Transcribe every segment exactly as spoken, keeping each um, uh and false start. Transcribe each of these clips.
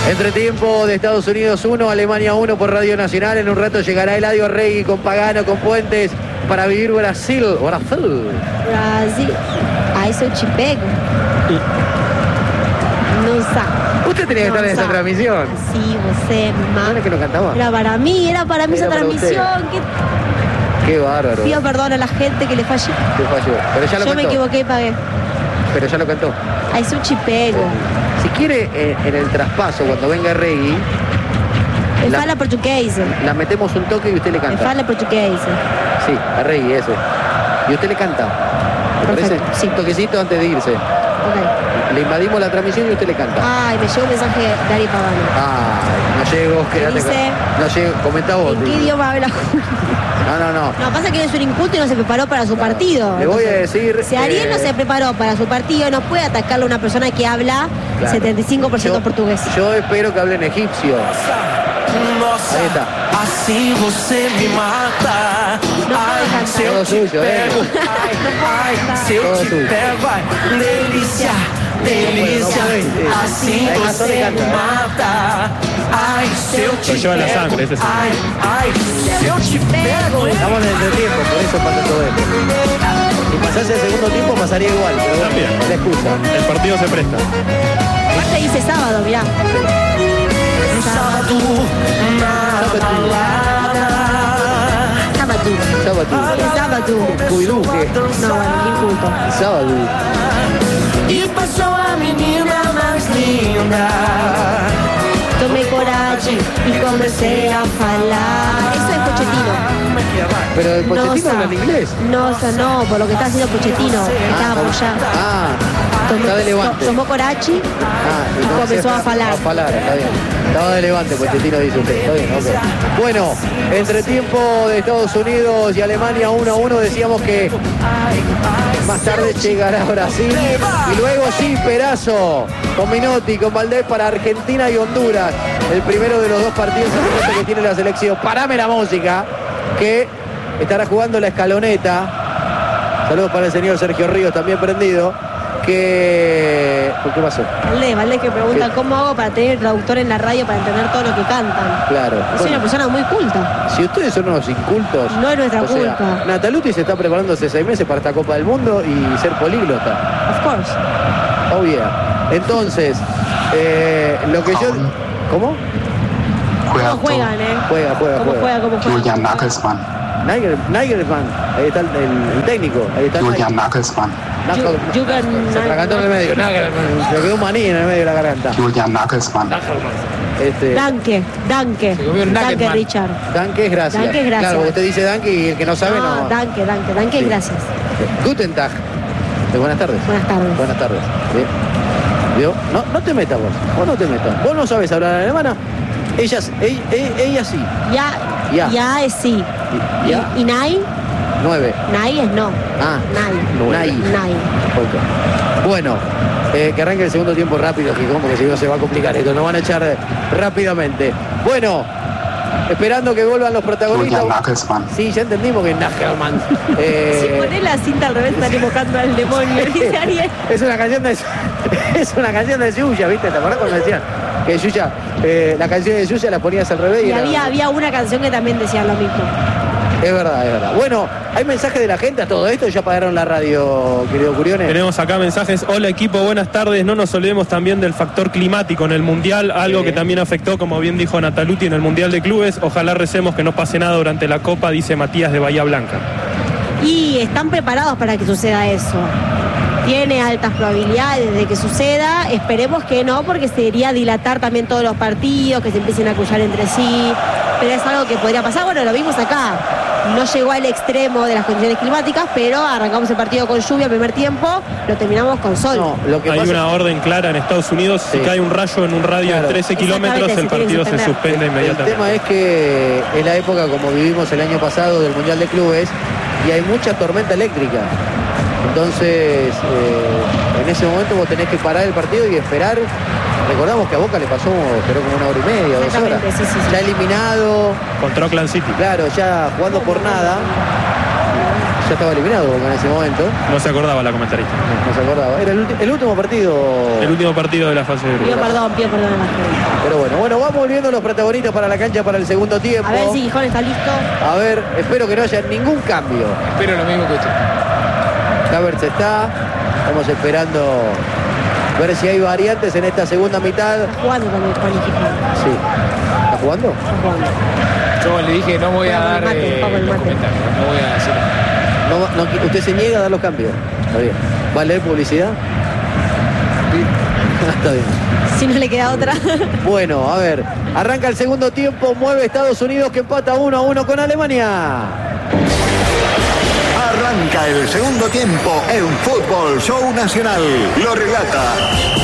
Entretiempo de Estados Unidos uno, Alemania uno por Radio Nacional. En un rato llegará Eladio Regui con Pagano, con Puentes, para vivir Brasil. Brasil. Brasil. Aí se eu te pego. Não sabe. Usted tenía que no estar en esa transmisión. Sí, você, mamá. ¿No era que no cantaba? Era para mí, era para mí Era esa para transmisión. Que... Qué bárbaro. Pido perdón a la gente que le fallé. Te falló. Pero ya lo Yo cantó. me equivoqué y pagué. Pero ya lo cantó. Aí se eu te pego. Si quiere, eh, en el traspaso, cuando venga Regui, Me la, fala portugués. la metemos un toque y usted le Me canta. fala portugués. Sí, a Regui, ese. Y usted le canta. ¿Me Perfecto, parece? sí. Un toquecito antes de irse. Ok. Le invadimos la transmisión y usted le canta. Ay, me llegó un mensaje de Ari Pagano. Ah, no llego, quédate dice? con- No llego, comenta vos. ¿En qué dice. idioma habla Julio? No, no, no. No, pasa que él es un inculto y no se preparó para su partido. Le voy a Entonces, decir, Si Ariel eh, no se preparó para su partido, no puede atacarle a una persona que habla Claro. setenta y cinco por ciento Yo- portugués. Yo espero que hablen egipcio. Nossa, Aí tá. assim você me mata. Não Ai, pode se eu cantar. te Todo sujo, pego. é? Ai, ai, se eu Todo te sujo. pego, ai, delícia, delícia. Bueno, no puede, sí. Assim Aí cantor você e canta, me né? mata. Ai, se eu te Lo lleva en la pego. sangre, ese sí. Ai, ai, se eu te pego. Estamos en el entretiempo, por eso pasa todo esto. Si pasase el segundo tiempo pasaría igual, pero bueno, También. no la excusa. El partido se presta. Aparte dice sábado, mirá. Sábado na balada. Sábado. Sábado. Sábado. Cuidú, ¿qué? No, bueno, qué inculto. Sábado. E passou a menina mais linda. Tomé coraje y comencé a falar. Eso es Pochettino. Pero el Pochettino sa- habla en inglés. No, o sea, no, por lo que está haciendo Pochettino. Está apoyando. Ah, Tomó, está de levante. tomó coraje Ah, y comenzó a falar. A falar, está bien. Estaba de levante, Pochettino dice usted. Está bien, ok. Bueno, entretiempo de Estados Unidos y Alemania uno a uno. Decíamos que más tarde llegará Brasil. Y luego sí, Perazo, con Minotti, con Valdés para Argentina y Honduras. El primero de los dos partidos que tiene la selección. Parame la música, que estará jugando la escaloneta. Saludos para el señor Sergio Ríos, también prendido. Que... ¿Qué pasó? Vale, vale, que pregunta ¿Qué? cómo hago para tener traductor en la radio para entender todo lo que cantan. Claro. Soy Bueno, una persona muy culta. si ustedes son unos incultos... No es nuestra o sea, culpa. Nataluti se está preparando hace seis meses para esta Copa del Mundo y ser políglota. Of course. Oh yeah. Entonces, eh, lo que yo... ¿Cómo? ¿Cómo juegan, eh? Juega, juega, ¿Cómo juega. juega, cómo juega? Julian Nagelsmann. Nigel, Nigelsmann, ahí está el, el- el técnico, ahí está Julian Nagelsmann. Nagel- Ju- Jugan- Se atragantó en el medio, Nagelsmann, se quedó un maní en el medio de la garganta. Julian Nagelsmann. Este, Danke, danke. comió un Danke, Nagelsmann. Richard. Danke es gracias. Danke es gracias. Claro, usted dice Danke y el que no sabe no. No, danke, danke, danke, Sí. gracias. Guten Tag. Eh, buenas tardes. Buenas tardes. Buenas tardes. Bien. ¿Vio? No, no te metas vos. Vos no te metas. Vos no sabes hablar alemana. Ella, ella, ella, ella sí. Ya, Ya. ya es sí. Y- ya. ¿Y Nai? Nueve. Nai es no. Ah. Nai. Nai. Nai. Ok. Bueno, eh, que arranque el segundo tiempo rápido, que como que si no se va a complicar esto. Nos van a echar eh, rápidamente. Bueno, esperando que vuelvan los protagonistas. Julian Nagelsmann. Sí, ya entendimos que es Nagelsmann. Si Eh, pones la cinta al revés están invocando al demonio, dice Ariel. es una canción de es una canción de Yuya, ¿viste? ¿Te acuerdas cuando decían que Yuya, eh, la canción de Yuya la ponías al revés? Y Y era- había, había una canción que también decía lo mismo. Es verdad, es verdad. Bueno, hay mensajes de la gente a todo esto. Ya pagaron la radio, querido Curiones. Tenemos acá mensajes. Hola equipo, buenas tardes. No nos olvidemos también del factor climático en el Mundial, algo Sí. que también afectó, como bien dijo Nataluti, en el Mundial de Clubes. Ojalá recemos que no pase nada durante la Copa, dice Matías de Bahía Blanca. Y están preparados para que suceda eso. Tiene altas probabilidades de que suceda. Esperemos que no, porque sería dilatar también todos los partidos, que se empiecen a cruzar entre sí. Pero es algo que podría pasar. Bueno, lo vimos acá. No llegó al extremo de las condiciones climáticas, pero arrancamos el partido con lluvia, primer tiempo, lo terminamos con sol. No, lo que Hay pasa una orden clara en Estados Unidos. Sí. Si cae un rayo en un radio Claro. de trece kilómetros, Exactamente, el se tiene partido que se suspender. suspende el inmediatamente. tema es que es la época como vivimos el año pasado del Mundial de Clubes y hay mucha tormenta eléctrica. Entonces, eh, en ese momento vos tenés que parar el partido y esperar. Recordamos que a Boca le pasó, esperó como una hora y media, dos horas. Exactamente, sí, sí, sí. Ya eliminado, Contra Oakland City. claro, ya jugando por nada. Ya estaba eliminado Boca en ese momento. No se acordaba la comentarista. No, no se acordaba. Era el, ulti- el último partido. El último partido de la fase de Pido grupos. perdón, pido perdón a la gente. Pero bueno, bueno, vamos volviendo los protagonistas para la cancha para el segundo tiempo. A ver si Gijón está listo. A ver, espero que no haya ningún cambio. Espero lo mismo que usted. Havertz está. Estamos esperando ver si hay variantes en esta segunda mitad. Está jugando también Juan y Gijón. Sí. ¿Está jugando? Está jugando. Yo le dije, no voy a Vamos al dar mate, eh, vamos al los mate. comentarios. No voy a decir nada. No, no, usted se niega a dar los cambios. Está bien. ¿Va a leer publicidad? Está bien. Si no le queda otra. Bueno, a ver. Arranca el segundo tiempo. Mueve Estados Unidos que empata uno a uno con Alemania. Arranca el segundo tiempo en Fútbol Show Nacional. Lo relata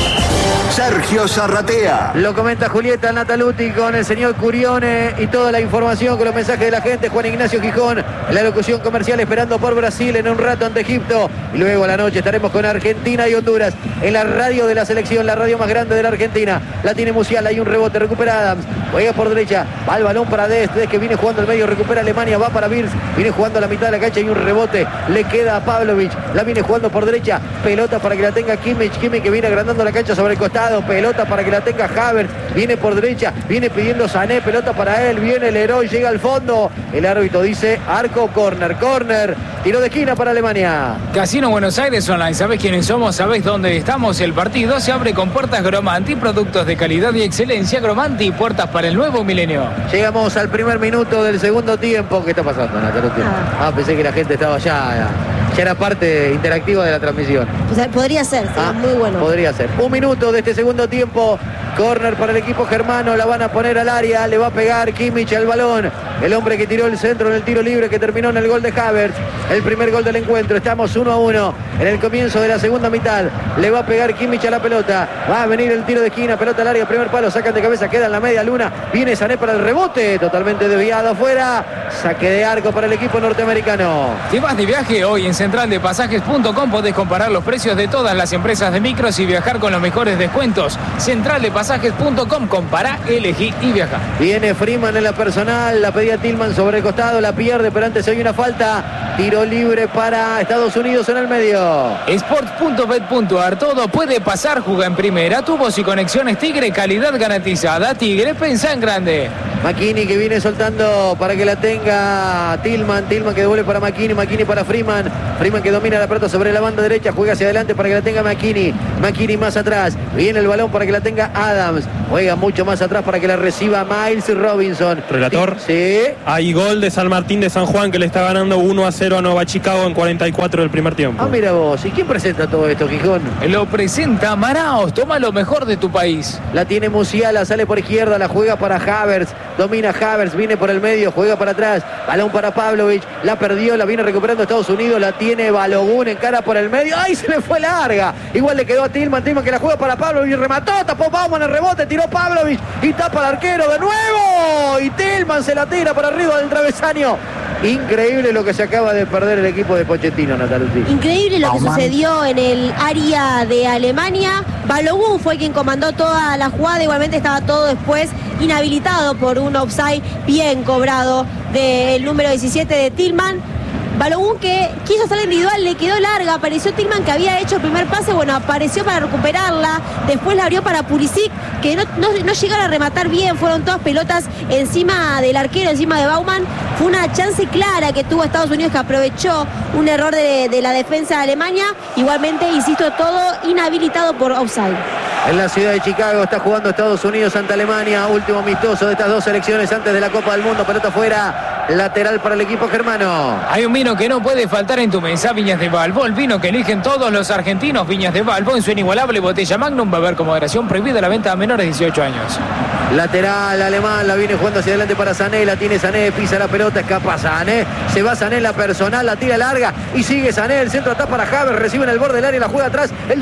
Sergio Zarratea. Lo comenta Julieta Nataluti con el señor Curione y toda la información con los mensajes de la gente. Juan Ignacio Gijón en la locución comercial esperando por Brasil en un rato ante Egipto. Y luego a la noche estaremos con Argentina y Honduras en la radio de la selección, la radio más grande de la Argentina. La tiene Musial, hay un rebote, recupera Adams. Juega por derecha, va el balón para Dest. Dest que viene jugando al medio, recupera Alemania, va para Birz. Viene jugando a la mitad de la cancha y un rebote. Le queda a Pavlovic, la viene jugando por derecha. Pelota para que la tenga Kimmich. Kimmich que viene agrandando la cancha sobre el costado. Pelota para que la tenga Havertz. Viene por derecha. Viene pidiendo Sané. Pelota para él. Viene el héroe. Llega al fondo. El árbitro dice arco, corner. Corner. Tiro de esquina para Alemania. Casino Buenos Aires Online. ¿Sabés quiénes somos? ¿Sabés dónde estamos? El partido se abre con puertas Gromanti. Productos de calidad y excelencia. Gromanti. Puertas para el nuevo milenio. Llegamos al primer minuto del segundo tiempo. ¿Qué está pasando, Natalia? Ah. Ah, pensé que la gente estaba ya. Ya era parte interactiva de la transmisión. O sea, podría ser, sería Ah, muy bueno. Podría ser. Un minuto de este segundo tiempo. Corner para el equipo germano. La van a poner al área. Le va a pegar Kimmich al balón. El hombre que tiró el centro en el tiro libre que terminó en el gol de Havertz. El primer gol del encuentro. Estamos uno a uno en el comienzo de la segunda mitad. Le va a pegar Kimmich a la pelota. Va a venir el tiro de esquina. Pelota al área. Primer palo. Sacan de cabeza. Queda en la media luna. Viene Sané para el rebote. Totalmente desviado afuera. Saque de arco para el equipo norteamericano. ¿Te vas de viaje? Hoy en central de pasajes punto com podés comparar los precios de todas las empresas de micros y viajar con los mejores descuentos. central de pasajes punto com. Compará, elegí y viaja. Viene Freeman en la personal. La pedía Tillman sobre el costado. La pierde, pero antes hay una falta. Tiro libre para Estados Unidos en el medio. Sports punto bet punto ar. Todo puede pasar. Juega en primera. Tubos y conexiones Tigre. Calidad garantizada. Tigre, pensá en grande. McKinney que viene soltando para que la tenga Tillman. Tillman que devuelve para McKinney. McKinney para Freeman. Freeman que domina la pelota sobre la banda derecha. Juega hacia adelante para que la tenga McKinney. McKinney más atrás. Viene el balón para que la tenga Adams. Juega mucho más atrás para que la reciba Miles Robinson. Relator. Sí. Hay gol de San Martín de San Juan que le está ganando uno a cero a Nueva Chicago en cuarenta y cuatro del primer tiempo. Ah, mira vos. ¿Y quién presenta todo esto, Gijón? Lo presenta Maraos. Toma lo mejor de tu país. La tiene Musiala, sale por izquierda, la juega para Havertz, domina Havertz, viene por el medio, juega para atrás, balón para Pavlovic, la perdió, la viene recuperando Estados Unidos, la tiene Balogun en cara por el medio, ¡ay, se le fue larga! Igual le quedó a Tillman, Tillman que la juega para Pavlovic, remató, tapó Bauman el rebote, tiró Pavlovic y tapa al arquero de nuevo, y Tillman se la tira por arriba del travesaño. Increíble lo que se acaba de perder el equipo de Pochettino, Nataluti. Increíble lo que Baumann. sucedió en el área de Alemania. Balogun fue quien comandó toda la jugada. Igualmente estaba todo después inhabilitado por un offside bien cobrado del número diecisiete de Tillman. Balogun que quiso hacer individual, le quedó larga, apareció Tillman que había hecho el primer pase, bueno, apareció para recuperarla, después la abrió para Pulisic, que no, no, no llegaron a rematar bien, fueron todas pelotas encima del arquero, encima de Baumann. Fue una chance clara que tuvo Estados Unidos, que aprovechó un error de, de la defensa de Alemania. Igualmente, insisto, todo inhabilitado por offside. En la ciudad de Chicago está jugando Estados Unidos ante Alemania, último amistoso de estas dos selecciones antes de la Copa del Mundo. Pelota fuera, lateral para el equipo germano. Hay un vino que no puede faltar en tu mesa, Viñas de Balbo, el vino que eligen todos los argentinos. Viñas de Balbo en su inigualable botella Magnum, beber con moderación, prohibida la venta a menores de dieciocho años. Lateral alemán, la viene jugando hacia adelante para Sané, la tiene Sané, pisa la pelota, escapa Sané, se va Sané, la personal, la tira larga y sigue Sané, el centro está para Havertz, recibe en el borde del área, la juega atrás, el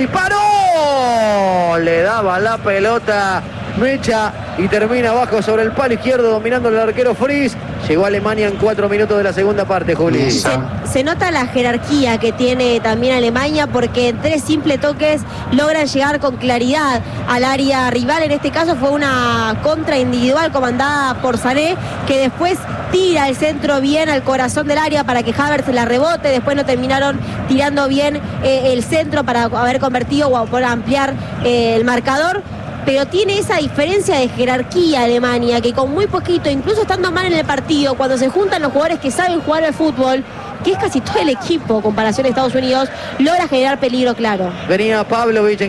disparo, le daba la pelota Mecha y termina abajo sobre el palo izquierdo dominando el arquero Fries. Llegó Alemania en cuatro minutos de la segunda parte, Juli. Se, se nota la jerarquía que tiene también Alemania, porque en tres simples toques logran llegar con claridad al área rival. En este caso fue una contra individual comandada por Sané, que después tira el centro bien al corazón del área para que Havertz la rebote, después no terminaron tirando bien eh, el centro para haber convertido o por ampliar eh, el marcador. Pero tiene esa diferencia de jerarquía Alemania, que con muy poquito, incluso estando mal en el partido, cuando se juntan los jugadores que saben jugar al fútbol, que es casi todo el equipo en comparación a Estados Unidos, logra generar peligro claro. Venía Pavlovich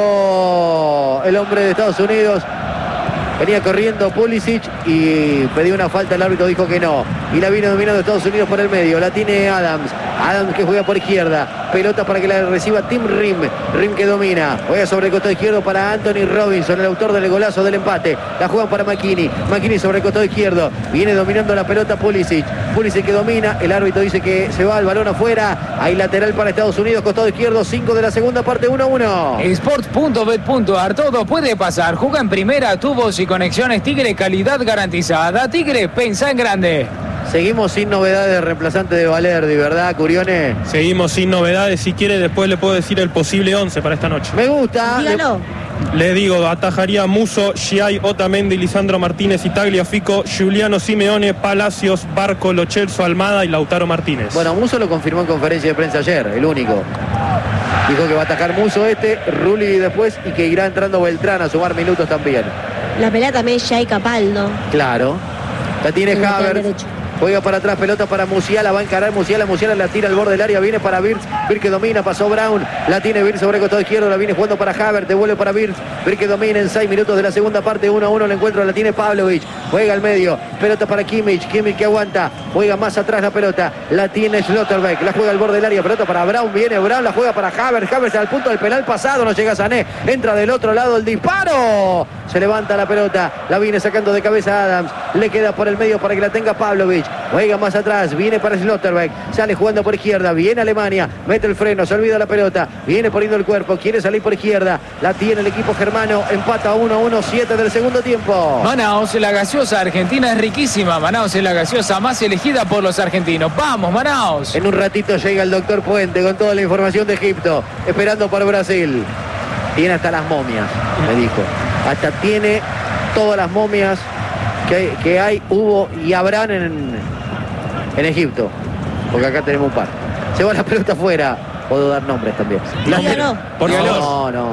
encarando el hombre de Estados Unidos. Venía corriendo Pulisic y pedía una falta, el árbitro dijo que no. Y la vino dominando Estados Unidos por el medio. La tiene Adams. Adams que juega por izquierda. Pelota para que la reciba Tim Rim. Rim que domina. Juega sobre el costado izquierdo para Anthony Robinson, el autor del golazo del empate. La juegan para McKinney. McKinney sobre el costado izquierdo. Viene dominando la pelota Pulisic. Pulisic que domina. El árbitro dice que se va el balón afuera. Hay lateral para Estados Unidos. Costado izquierdo. cinco de la segunda parte. uno a uno. Sports punto bet punto a r. Todo puede pasar. Juega en primera, tubos y conexiones Tigre, calidad garantizada. Tigre, pensá en grande. Seguimos sin novedades de reemplazante de Valerdi, ¿verdad, Curione? Seguimos sin novedades. Si quiere, después le puedo decir el posible once para esta noche. Me gusta. Dígalo. Le digo, atajaría Muso, Giai, Otamendi, Lisandro Martínez, Tagliafico, Giuliano Simeone, Palacios, Barco, Lo Celso, Almada y Lautaro Martínez. Bueno, Muso lo confirmó en conferencia de prensa ayer, el único. Dijo que va a atajar Muso este, Rulli después y que irá entrando Beltrán a sumar minutos también. La pelea también es Jai Capaldo. Claro. La tiene El lateral Havertz. derecho. Juega para atrás, pelota para Musiala, va a encarar Musiala, Musiala la tira al borde del área, viene para Wirtz, Wirtz que domina, pasó Brown, la tiene Wirtz sobre el costado izquierdo, la viene jugando para Havertz, devuelve para Wirtz, Wirtz que domina en seis minutos de la segunda parte, uno a uno el encuentro, la tiene Pavlovich, juega al medio, pelota para Kimmich, Kimmich que aguanta, juega más atrás la pelota, la tiene Schlotterbeck, la juega al borde del área, pelota para Brown, viene Brown, la juega para Havertz, Havertz al punto del penal pasado, no llega Sané, entra del otro lado el disparo, se levanta la pelota, la viene sacando de cabeza Adams, le queda por el medio para que la tenga Pavlovich, juega más atrás, viene para Schlotterbeck, sale jugando por izquierda, viene Alemania, mete el freno, se olvida la pelota, viene poniendo el cuerpo, quiere salir por izquierda, la tiene el equipo germano, empata uno a uno, siete del segundo tiempo. Manaos, la gaseosa argentina es riquísima. Manaos es la gaseosa más elegida por los argentinos. ¡Vamos, Manaos! En un ratito llega el doctor Puente con toda la información de Egipto, esperando para Brasil. Tiene hasta las momias, me dijo. Hasta tiene todas las momias que, que hay, hubo y habrán en, en Egipto. Porque acá tenemos un par. Se va la pelota afuera. Puedo dar nombres también. Dígalo. Por favor. No, no, no.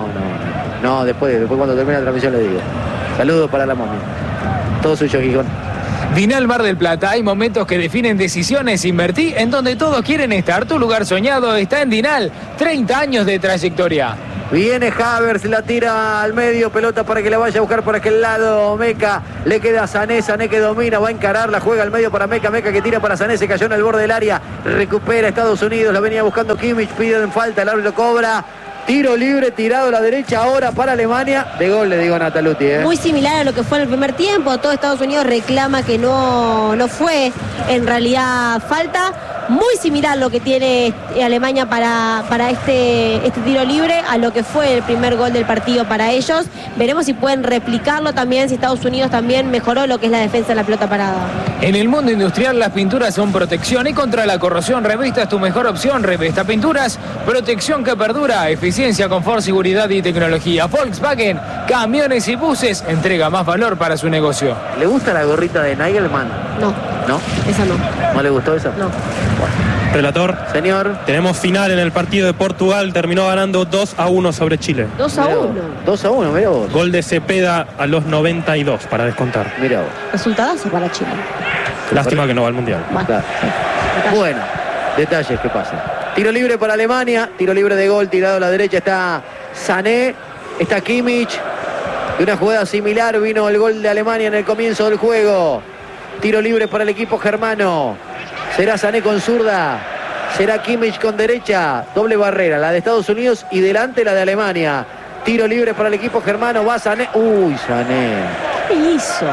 No, después, después cuando termine la transmisión le digo. Saludos para la momia. Todo suyo, Gijón. Vinal Mar del Plata, hay momentos que definen decisiones. Invertí en donde todos quieren estar. Tu lugar soñado está en Dinal. treinta años de trayectoria. Viene Havertz, la tira al medio, pelota para que la vaya a buscar por aquel lado Meca, le queda Sané, Sané que domina, va a encarar, la juega al medio para Meca, Meca que tira para Sané, se cayó en el borde del área, recupera Estados Unidos, la venía buscando Kimmich, piden falta, el árbitro cobra, tiro libre, tirado a la derecha ahora para Alemania, de gol le digo a Nataluti. ¿eh? Muy similar a lo que fue en el primer tiempo, todo Estados Unidos reclama que no, no fue en realidad falta. Muy similar lo que tiene Alemania para, para este, este tiro libre a lo que fue el primer gol del partido para ellos. Veremos si pueden replicarlo también, si Estados Unidos también mejoró lo que es la defensa de la pelota parada. En el mundo industrial las pinturas son protección y contra la corrosión. Revista es tu mejor opción. Revista Pinturas, protección que perdura, eficiencia, confort, seguridad y tecnología. Volkswagen, camiones y buses, entrega más valor para su negocio. ¿Le gusta la gorrita de Nagelman? No, ¿No? esa no. ¿No le gustó esa? No. Relator, Señor. tenemos final en el partido de Portugal. Terminó ganando dos a uno sobre Chile. dos a Mirá vos. uno. dos a uno, mirá vos. Gol de Cepeda a los noventa y dos para descontar. Mirá vos. Resultadazo para Chile. Lástima que no va al Mundial. Bueno. Claro. Bueno, detalles que pasan. Tiro libre para Alemania, tiro libre de gol, tirado a la derecha está Sané, está Kimmich. De una jugada similar vino el gol de Alemania en el comienzo del juego. Tiro libre para el equipo germano. Será Sané con zurda. Será Kimmich con derecha. Doble barrera, la de Estados Unidos y delante la de Alemania. Tiro libre para el equipo germano. Va Sané. Uy, Sané. ¿Qué hizo?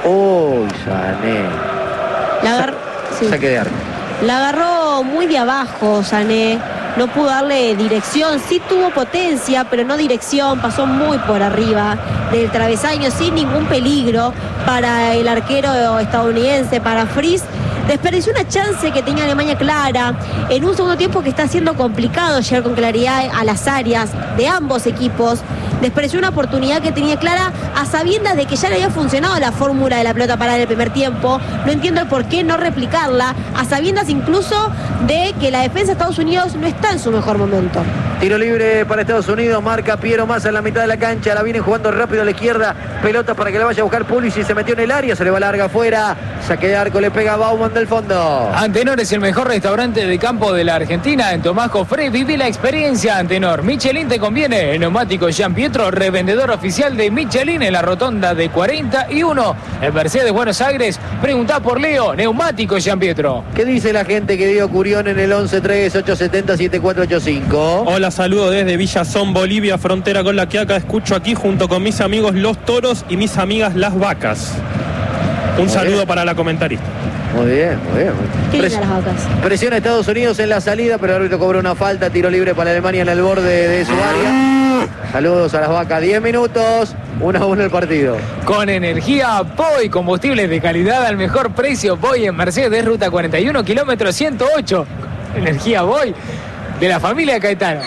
Uy, Sané. La, agar... sí. Saque de arco. La agarró muy de abajo Sané. No pudo darle dirección, sí tuvo potencia, pero no dirección, pasó muy por arriba del travesaño, sin ningún peligro para el arquero estadounidense, para Fries. Desperdició una chance que tenía Alemania clara, en un segundo tiempo que está siendo complicado llegar con claridad a las áreas de ambos equipos. despreció una oportunidad que tenía clara a sabiendas de que ya le había funcionado la fórmula de la pelota parada en el primer tiempo. No entiendo el por qué no replicarla, a sabiendas incluso de que la defensa de Estados Unidos no está en su mejor momento. Tiro libre para Estados Unidos, marca Piero Massa en la mitad de la cancha, la viene jugando rápido a la izquierda, pelota para que la vaya a buscar Pulisic, se metió en el área, se le va larga afuera, saque de arco, le pega a Bauman del fondo. Antenor es el mejor restaurante de campo de la Argentina. En Tomás Jofré viví la experiencia Antenor. Michelin te conviene. El neumático Jean Pietro, revendedor oficial de Michelin en la rotonda de cuarenta y uno. En Mercedes, Buenos Aires, preguntá por Leo, neumático Jean Pietro. ¿Qué dice la gente que dio Curión en el once tres ocho siete cero siete cuatro ocho cinco? Hola, saludo desde Villazón, Bolivia, frontera con La Quiaca. Escucho aquí junto con mis amigos los toros y mis amigas las vacas. Un Muy saludo bien. para la comentarista. Muy bien, muy bien. Qué Pres- lindas las vacas. Presiona Estados Unidos en la salida, pero el árbitro cobró una falta, tiro libre para Alemania en el borde de su área. Saludos a las vacas, diez minutos, uno a uno el partido. Con energía Boy, combustibles de calidad al mejor precio. Boy en Mercedes, ruta cuarenta y uno, kilómetro ciento ocho. Energía Boy de la familia Caetano.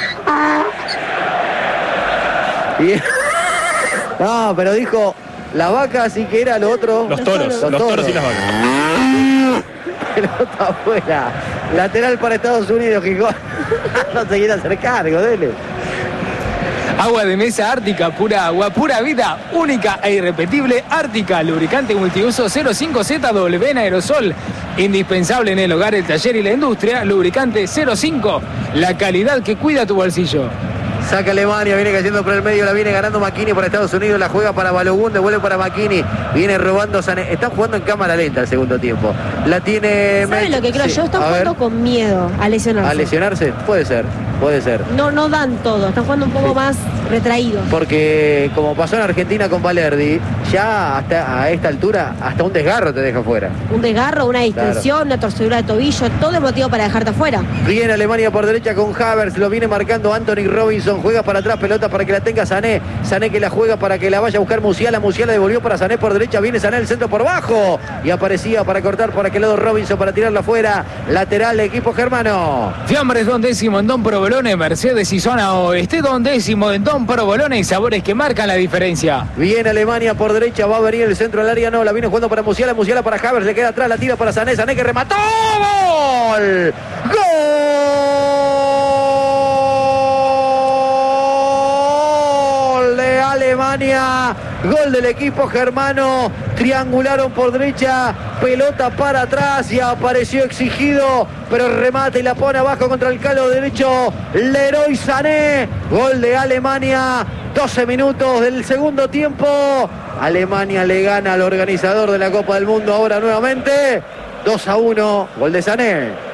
Bien. No, pero dijo la vaca, así que era lo otro. Los toros, Los los toros toros. y las vacas. Pelota afuera. Lateral para Estados Unidos, que no se quiere hacer cargo, dele. Agua de mesa Ártica, pura agua, pura vida, única e irrepetible. Ártica, lubricante multiuso cero cinco Z W en aerosol. Indispensable en el hogar, el taller y la industria. Lubricante cero cinco, la calidad que cuida tu bolsillo. Saca Alemania, viene cayendo por el medio, la viene ganando Makini para Estados Unidos, la juega para Balogun, devuelve para Makini, viene robando Sané. Están jugando en cámara lenta el segundo tiempo. La tiene... ¿Saben Met- lo que creo Sí, yo? Están a ver, jugando con miedo a lesionarse. ¿a lesionarse? Puede ser, puede ser. No, no dan todo, están jugando un poco más retraídos. Porque como pasó en Argentina con Valerdi, ya hasta a esta altura, hasta un desgarro te deja fuera. Un desgarro, una distensión, una torcedura de tobillo, todo es motivo para dejarte afuera. Viene Alemania por derecha con Havertz, lo viene marcando Anthony Robinson, juega para atrás, pelota para que la tenga Sané, Sané que la juega para que la vaya a buscar Musiala, Musiala devolvió para Sané por derecha, viene Sané el centro por bajo y aparecía para cortar por aquel lado Robinson para tirarla afuera, lateral equipo germano. Fiambres Don Décimo en Don Provolone, Mercedes y zona oeste. Don Décimo en Don Provolone y sabores que marcan la diferencia. Viene Alemania por derecha, va a venir el centro del área, no, la viene jugando para Musiala, Musiala para Havertz, le queda atrás, la tira para Sané, Sané que remató, ¡gol! ¡Gol de Alemania! Gol del equipo germano, triangularon por derecha, pelota para atrás y apareció exigido, pero remate y la pone abajo contra el calo derecho, Leroy Sané, gol de Alemania, doce minutos del segundo tiempo, Alemania le gana al organizador de la Copa del Mundo ahora nuevamente, dos a uno, gol de Sané.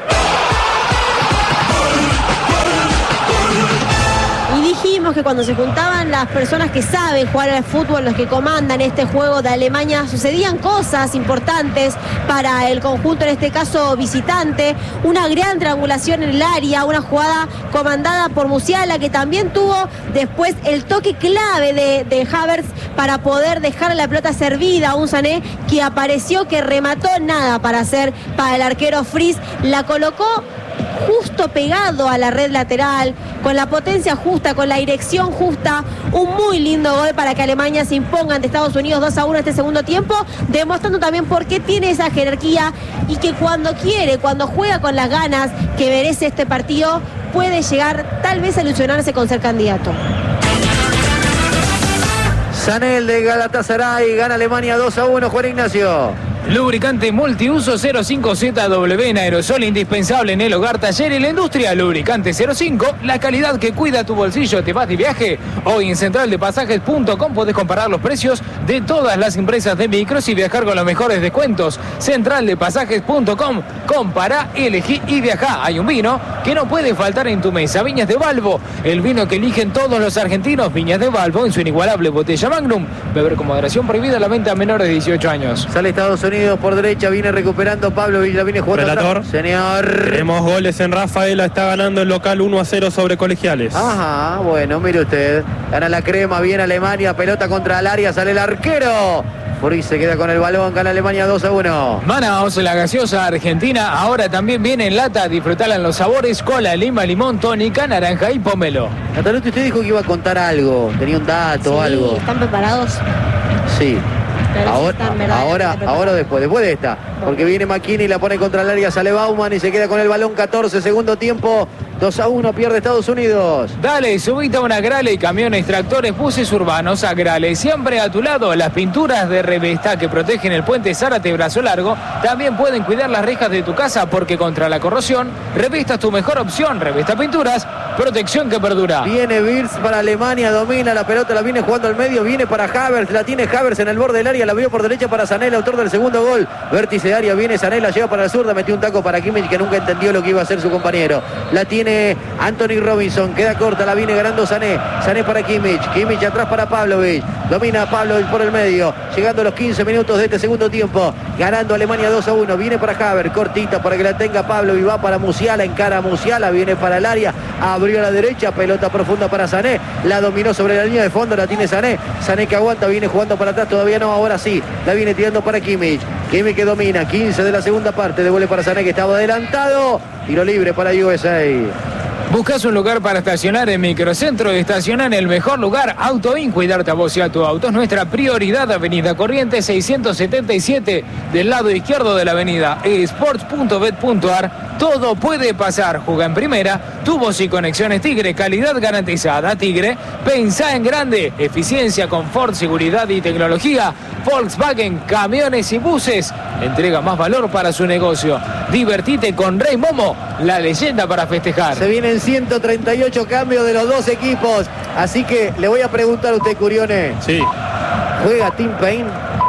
Y dijimos que cuando se juntaban las personas que saben jugar al fútbol, los que comandan este juego de Alemania, sucedían cosas importantes para el conjunto, en este caso visitante. Una gran triangulación en el área, una jugada comandada por Musiala, que también tuvo después el toque clave de, de Havertz para poder dejar la pelota servida a un Sané que apareció, que remató nada para hacer para el arquero Fries, la colocó justo pegado a la red lateral, con la potencia justa, con la dirección justa. Un muy lindo gol para que Alemania se imponga ante Estados Unidos dos a uno este segundo tiempo, demostrando también por qué tiene esa jerarquía y que cuando quiere, cuando juega con las ganas que merece este partido, puede llegar tal vez a ilusionarse con ser candidato. Sané, el de Galatasaray, gana Alemania dos a uno, Juan Ignacio. Lubricante multiuso cero cinco Z W en aerosol, indispensable en el hogar, taller y la industria. Lubricante cero cinco, la calidad que cuida tu bolsillo. ¿Te vas de viaje? Hoy en central de pasajes punto com podés comparar los precios de todas las empresas de micros y viajar con los mejores descuentos. central de pasajes punto com, compará, elegí y viajá. Hay un vino que no puede faltar en tu mesa. Viñas de Balbo, el vino que eligen todos los argentinos. Viñas de Balbo en su inigualable botella Magnum. Beber con moderación, prohibida la venta a menores de dieciocho años. Sale Estados Unidos Unidos por derecha, viene recuperando Pablo Villa, viene jugando Relator. atrás. Señor. Tenemos goles en Rafaela, está ganando el local uno a cero sobre Colegiales. Ajá, bueno, mire usted. Gana la crema, viene Alemania, pelota contra el área, sale el arquero. Furi se queda con el balón, gana Alemania dos a uno. Manaos, la gaseosa argentina, ahora también viene en lata. Disfrutarla en los sabores: cola, lima, limón, tónica, naranja y pomelo. Nataluti, usted dijo que iba a contar algo, tenía un dato o Sí, algo. ¿están preparados? Sí. Pero sí Ahora, están verdaderamente ahora, preparados. ahora después, después de esta. Porque viene McKinney, la pone contra el área, sale Bauman y se queda con el balón. catorce, segundo tiempo. dos a uno, pierde Estados Unidos. Dale, subite a una Grale, camiones, tractores, buses urbanos. A Grale, siempre a tu lado. Las pinturas de Revesta que protegen el puente Zárate Brazo Largo también pueden cuidar las rejas de tu casa, porque contra la corrosión, Revesta es tu mejor opción. Revesta Pinturas, protección que perdura. Viene Wirtz para Alemania, domina la pelota, la viene jugando al medio, viene para Havertz, la tiene Havertz en el borde del área, la vio por derecha para Sané, el autor del segundo gol. Vértice de área, viene Sané, la lleva para la zurda, metió un taco para Kimmich que nunca entendió lo que iba a hacer su compañero. La tiene Anthony Robinson, queda corta, la viene ganando Sané. Sané para Kimmich, Kimmich atrás para Pavlovic, domina Pavlovic por el medio, llegando a los quince minutos de este segundo tiempo, ganando Alemania dos a uno, viene para Havertz, cortita para que la tenga Pavlovic, va para Musiala, encara a Musiala, viene para el área, abrió a la derecha, pelota profunda para Sané, la dominó sobre la línea de fondo, la tiene Sané, Sané que aguanta, viene jugando para atrás, todavía no, ahora sí, la viene tirando para Kimmich, Kimmich que domina, quince de la segunda parte, devuelve para Sané que estaba adelantado, tiro libre para U S A. ¿Buscas un lugar para estacionar en Microcentro? Estaciona en el mejor lugar. AutoIn, cuidarte a vos y a tu auto es nuestra prioridad. Avenida Corrientes seiscientos setenta y siete, del lado izquierdo de la avenida. esports punto bet punto ar. Todo puede pasar. Juega en primera. Tubos y conexiones Tigre. Calidad garantizada. Tigre. Pensá en grande. Eficiencia, confort, seguridad y tecnología. Volkswagen, camiones y buses. Entrega más valor para su negocio. Divertite con Rey Momo, la leyenda para festejar. Se vienen ciento treinta y ocho cambios de los dos equipos, así que le voy a preguntar a usted, Curione, Sí. ¿juega Tim Payne?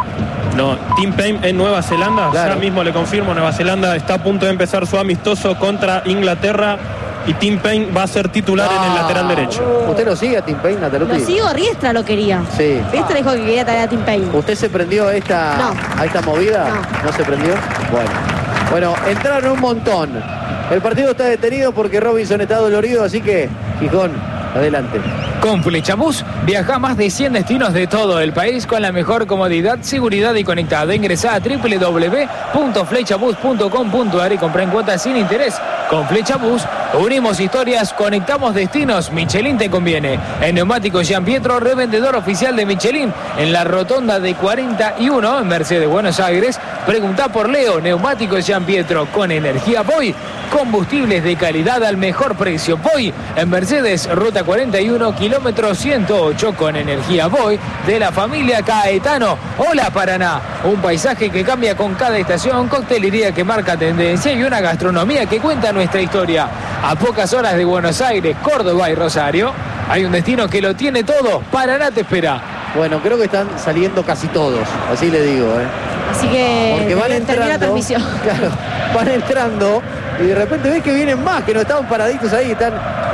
No, Tim Payne en Nueva Zelanda, Claro. ya mismo le confirmo, Nueva Zelanda está a punto de empezar su amistoso contra Inglaterra y Tim Payne va a ser titular en el lateral derecho. ¿Usted lo sigue a Tim Payne, Nataluti? Lo sigo, Riestra lo quería. Sí. Riestra dijo que quería traer a Tim Payne. ¿Usted se prendió a esta, No. a esta movida? No. ¿No se prendió? Bueno. Bueno, entraron un montón. El partido está detenido porque Robinson está dolorido, así que, Gijón, adelante. Con Flechabús viaja a más de cien destinos de todo el país con la mejor comodidad, seguridad y conectado. Ingresá a doble u doble u doble u punto flechabús punto com punto ar y comprá en cuotas sin interés. Con Flechabús unimos historias, conectamos destinos. Michelin te conviene. En Neumáticos Gian Pietro, revendedor oficial de Michelin, en la rotonda de cuarenta y uno en Mercedes, Buenos Aires. Preguntá por Leo. Neumáticos Gian Pietro, con energía Voy. Combustibles de calidad al mejor precio. Voy en Mercedes, ruta cuarenta y uno, kilómetro ciento ocho, con energía Voy de la familia Caetano. Hola Paraná, un paisaje que cambia con cada estación, coctelería que marca tendencia y una gastronomía que cuenta nuestra historia. A pocas horas de Buenos Aires, Córdoba y Rosario, hay un destino que lo tiene todo. Paraná te espera. Bueno, creo que están saliendo casi todos, así le digo, ¿eh? Así que Porque van termina la entrando, transmisión. claro, van entrando y de repente ves que vienen más, que no estaban paraditos ahí, están